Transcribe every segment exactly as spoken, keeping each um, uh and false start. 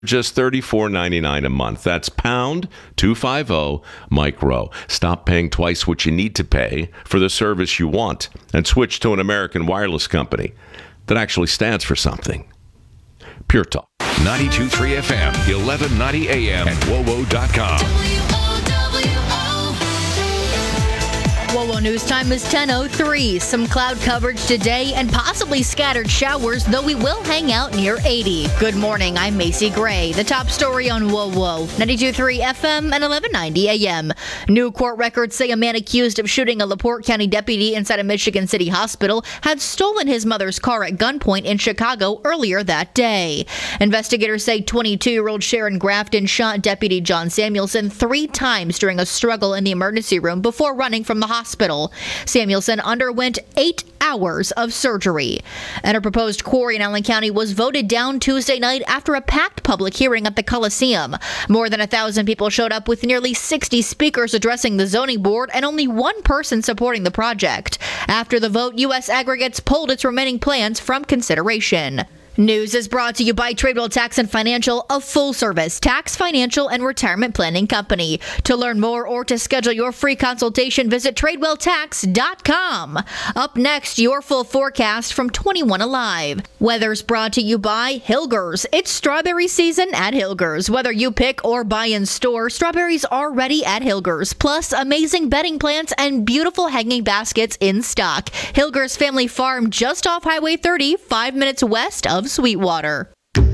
Just thirty-four ninety-nine a month. That's pound two fifty Mike Rowe. Stop paying twice what you need to pay for the service you want and switch to an American wireless company that actually stands for something. Pure Talk. ninety-two point three F M, eleven ninety A M, and W O W O dot com. W O W O News Time is ten oh three. Some cloud coverage today and possibly scattered showers, though we will hang out near eighty. Good morning, I'm Macy Gray. The top story on W O W O, ninety-two point three F M and eleven ninety A M. New court records say a man accused of shooting a LaPorte County deputy inside a Michigan City hospital had stolen his mother's car at gunpoint in Chicago earlier that day. Investigators say twenty-two-year-old Sharon Grafton shot Deputy John Samuelson three times during a struggle in the emergency room before running from the hospital. Hospital. Samuelson underwent eight hours of surgery. And a proposed quarry in Allen County was voted down Tuesday night after a packed public hearing at the Coliseum. More than a thousand people showed up with nearly sixty speakers addressing the zoning board and only one person supporting the project. After the vote, U S Aggregates pulled its remaining plans from consideration. News is brought to you by Tradewell Tax and Financial, a full-service tax, financial, and retirement planning company. To learn more or to schedule your free consultation, visit tradewell tax dot com. Up next, your full forecast from twenty-one Alive. Weather's brought to you by Hilgers. It's strawberry season at Hilgers. Whether you pick or buy in store, strawberries are ready at Hilgers. Plus, amazing bedding plants and beautiful hanging baskets in stock. Hilgers Family Farm just off Highway thirty, five minutes west of Sweetwater.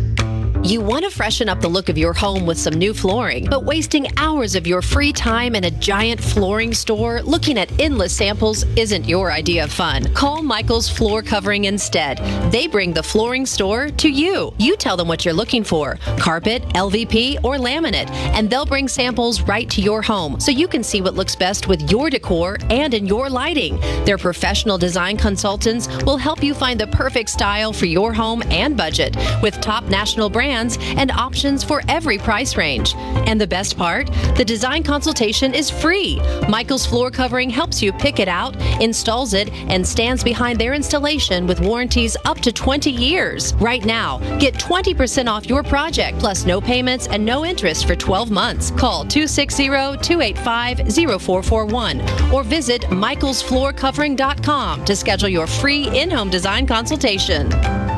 You want to freshen up the look of your home with some new flooring, but wasting hours of your free time in a giant flooring store looking at endless samples isn't your idea of fun. Call Michael's Floor Covering instead. They bring the flooring store to you. You tell them what you're looking for, carpet, L V P, or laminate, and they'll bring samples right to your home so you can see what looks best with your decor and in your lighting. Their professional design consultants will help you find the perfect style for your home and budget with top national brands and options for every price range. And the best part? The design consultation is free. Michael's Floor Covering helps you pick it out, installs it, and stands behind their installation with warranties up to twenty years. Right now, get twenty percent off your project, plus no payments and no interest for twelve months. Call two six zero, two eight five, zero four four one or visit michaels floor covering dot com to schedule your free in-home design consultation.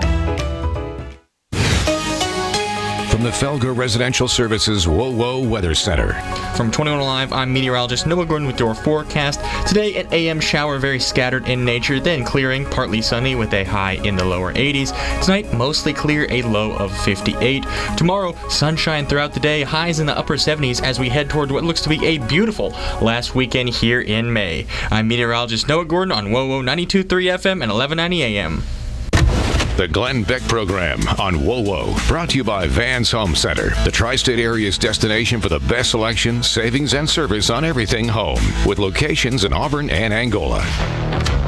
From the Felger Residential Services W O W O Weather Center. From twenty-one Alive, I'm meteorologist Noah Gordon with your forecast. Today, an A M shower, very scattered in nature, then clearing, partly sunny with a high in the lower eighties. Tonight, mostly clear, a low of fifty-eight. Tomorrow, sunshine throughout the day, highs in the upper seventies as we head toward what looks to be a beautiful last weekend here in May. I'm meteorologist Noah Gordon on W O W O ninety-two point three F M and eleven ninety A M. The Glenn Beck Program on W O W O, brought to you by Vans Home Center, the tri-state area's destination for the best selection, savings, and service on everything home, with locations in Auburn and Angola.